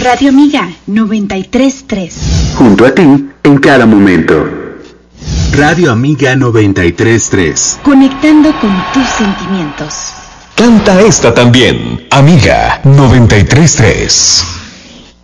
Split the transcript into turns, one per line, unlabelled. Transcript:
Radio Amiga 93.3.
Junto a ti en cada momento.
Radio Amiga 93.3.
Conectando con tus sentimientos.
Canta esta también, Amiga 93.3.